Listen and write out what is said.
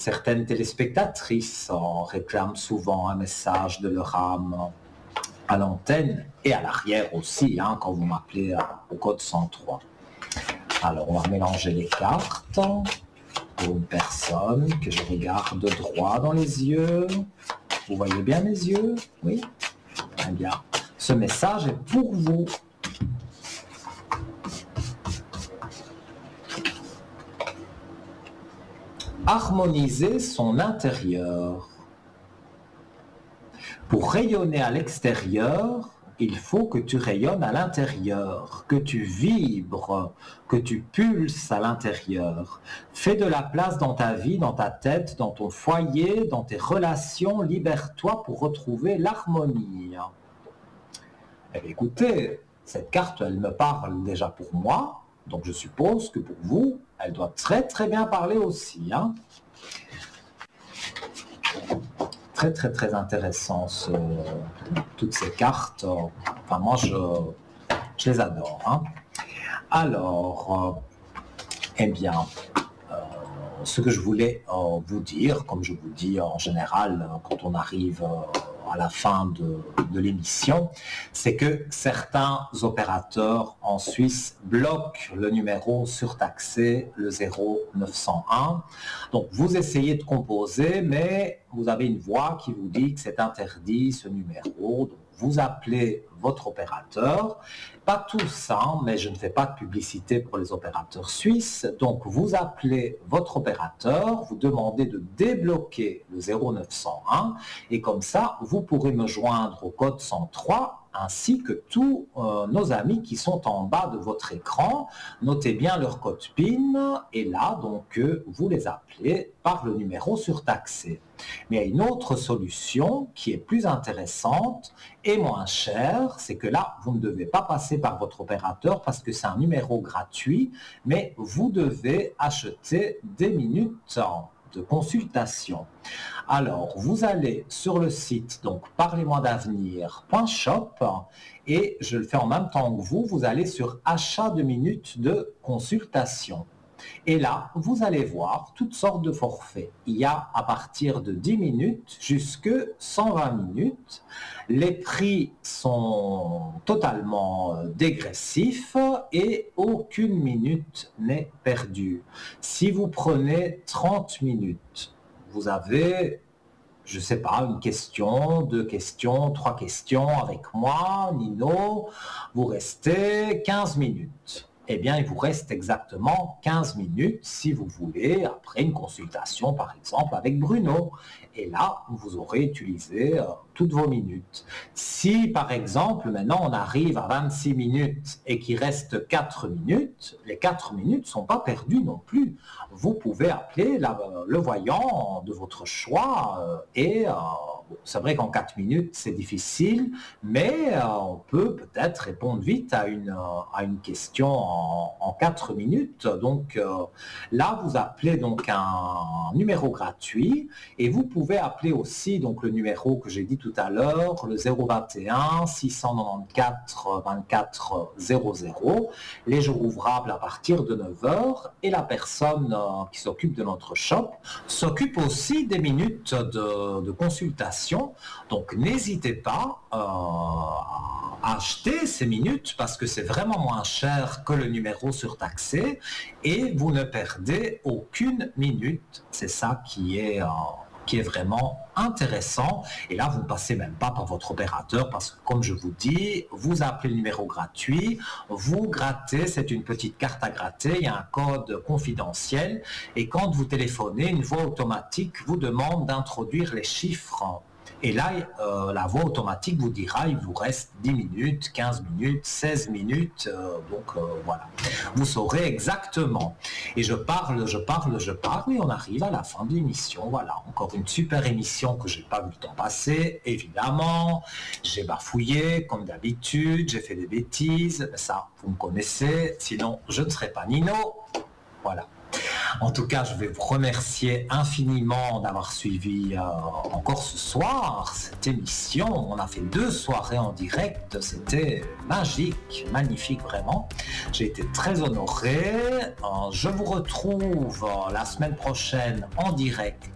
certaines téléspectatrices réclament souvent un message de leur âme à l'antenne et à l'arrière aussi, hein, quand vous m'appelez au code 103. Alors, on va mélanger les cartes pour une personne que je regarde droit dans les yeux. Vous voyez bien mes yeux? Oui? Eh bien, ce message est pour vous. Harmoniser son intérieur. Pour rayonner à l'extérieur, il faut que tu rayonnes à l'intérieur, que tu vibres, que tu pulses à l'intérieur. Fais de la place dans ta vie, dans ta tête, dans ton foyer, dans tes relations. Libère-toi pour retrouver l'harmonie. Eh bien, écoutez, cette carte, elle me parle déjà pour moi, donc je suppose que pour vous, elle doit très très bien parler aussi, hein. Très très très intéressant toutes ces cartes. Enfin moi je les adore, hein. Alors, eh bien, ce que je voulais vous dire, comme je vous dis en général quand on arrive à la fin de l'émission, c'est que certains opérateurs en Suisse bloquent le numéro surtaxé, le 0901. Donc vous essayez de composer, mais vous avez une voix qui vous dit que c'est interdit ce numéro. Donc vous appelez votre opérateur, pas tous, hein, mais je ne fais pas de publicité pour les opérateurs suisses, donc vous appelez votre opérateur, vous demandez de débloquer le 0901 et comme ça, vous pourrez me joindre au code 103 ainsi que tous nos amis qui sont en bas de votre écran. Notez bien leur code PIN et là, donc, vous les appelez par le numéro surtaxé. Mais il y a une autre solution qui est plus intéressante et moins chère, c'est que là, vous ne devez pas passer par votre opérateur parce que c'est un numéro gratuit, mais vous devez acheter des minutes de consultation. Alors, vous allez sur le site, donc parlez-moi-d'avenir.shop et je le fais en même temps que vous allez sur achat de minutes de consultation. Et là, vous allez voir toutes sortes de forfaits. Il y a à partir de 10 minutes jusque 120 minutes. Les prix sont totalement dégressifs et aucune minute n'est perdue. Si vous prenez 30 minutes, vous avez, je ne sais pas, une question, 2 questions, 3 questions avec moi, Nino, vous restez 15 minutes. Eh bien, il vous reste exactement 15 minutes si vous voulez, après une consultation, par exemple, avec Bruno. Et là, vous aurez utilisé toutes vos minutes. Si, par exemple, maintenant, on arrive à 26 minutes et qu'il reste 4 minutes, les 4 minutes ne sont pas perdues non plus. Vous pouvez appeler le voyant de votre choix c'est vrai qu'en 4 minutes, c'est difficile, mais on peut peut-être répondre vite à une question en 4 minutes. Donc là, vous appelez donc un numéro gratuit et vous pouvez appeler aussi donc le numéro que j'ai dit tout à l'heure, le 021 694 24 00, les jours ouvrables à partir de 9h et la personne qui s'occupe de notre shop s'occupe aussi des minutes de consultation. Donc n'hésitez pas à acheter ces minutes parce que c'est vraiment moins cher que le numéro surtaxé et vous ne perdez aucune minute. C'est ça qui est vraiment intéressant. Et là, vous ne passez même pas par votre opérateur parce que, comme je vous dis, vous appelez le numéro gratuit, vous grattez, c'est une petite carte à gratter, il y a un code confidentiel et quand vous téléphonez, une voix automatique vous demande d'introduire les chiffres. Et là, la voix automatique vous dira, il vous reste 10 minutes, 15 minutes, 16 minutes, voilà. Vous saurez exactement. Et je parle, et on arrive à la fin de l'émission. Voilà, encore une super émission que j'ai pas vu le temps passer, évidemment. J'ai bafouillé, comme d'habitude, j'ai fait des bêtises, ça, vous me connaissez, sinon je ne serais pas Nino. Voilà. En tout cas, je vais vous remercier infiniment d'avoir suivi encore ce soir cette émission. On a fait 2 soirées en direct, c'était magique, magnifique vraiment. J'ai été très honoré. Je vous retrouve la semaine prochaine en direct